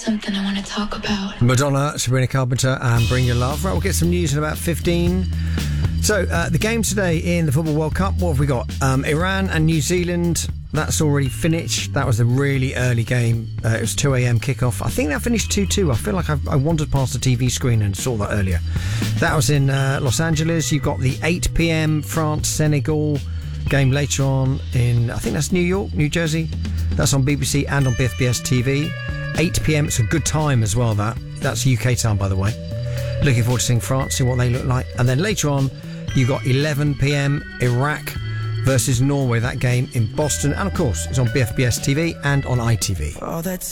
something I want to talk about. Madonna, Sabrina Carpenter, and Bring Your Love. Right, we'll get some news in about 15. So, the game today in the Football World Cup, what have we got? Iran and New Zealand, that's already finished. That was a really early game. It was 2 a.m. kickoff. I think that finished 2-2. I feel like I wandered past the TV screen and saw that earlier. That was in Los Angeles. You've got the 8 p.m. France-Senegal game later on in, I think that's New York, New Jersey. That's on BBC and on BFBS TV. 8 p.m. It's a good time as well, that's UK time, by the way. Looking forward to seeing France, see what they look like. And then later on, you got 11 p.m. Iraq versus Norway, that game in Boston. And of course, it's on BFBS TV and on ITV. All that